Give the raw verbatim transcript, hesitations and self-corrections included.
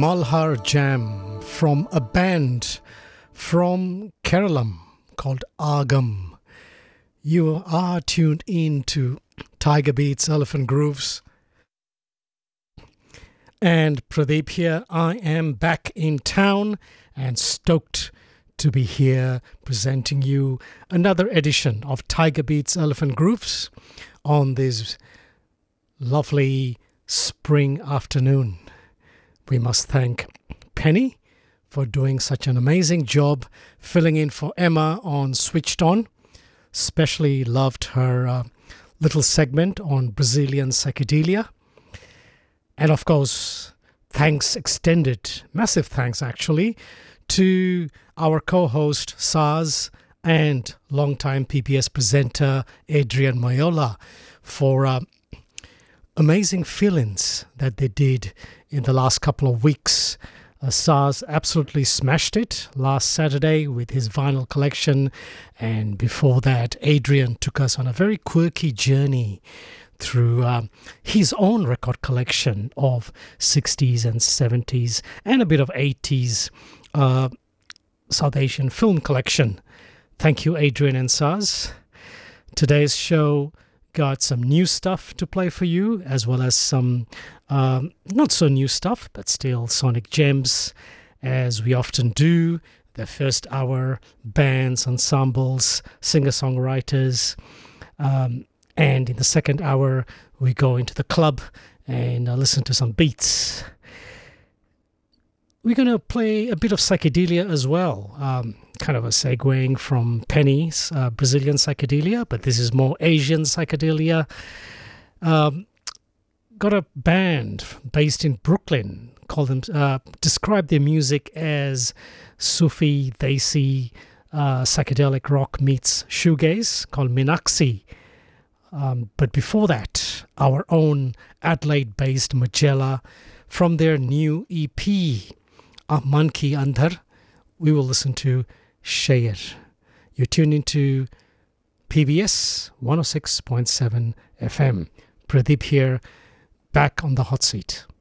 Malhar Jam from a band from Keralam called Agam. You are tuned in to Tiger Beats, Elephant Grooves. And Pradeep here. I am back in town and stoked to be here presenting you another edition of Tiger Beats, Elephant Grooves on this lovely spring afternoon. We must thank Penny for doing such an amazing job filling in for Emma on Switched On. Especially loved her uh, little segment on Brazilian psychedelia. And of course, thanks extended, massive thanks actually, to our co-host Saz and longtime P B S presenter Adrian Mayola for uh, amazing fill-ins that they did in the last couple of weeks. Uh, Saz absolutely smashed it last Saturday with his vinyl collection, and before that Adrian took us on a very quirky journey through uh, his own record collection of sixties and seventies and a bit of eighties uh, South Asian film collection. Thank you, Adrian and Saz. Today's show got some new stuff to play for you, as well as some um, not so new stuff, but still sonic gems, as we often do. The first hour, bands, ensembles, singer-songwriters. Um, and in the second hour, we go into the club and uh, listen to some beats. We're going to play a bit of psychedelia as well. Um, kind of a segueing from Penny's uh, Brazilian psychedelia, but this is more Asian psychedelia. Um, got a band based in Brooklyn, called them, uh, describe their music as Sufi, Desi, uh, psychedelic rock meets shoegaze, called Minaxi. Um, but before that, our own Adelaide-based Magella from their new E P, Man Ki Andar, we will listen to Shayer. You're tuned into P B S one oh six point seven F M. Pradeep here, back on the hot seat.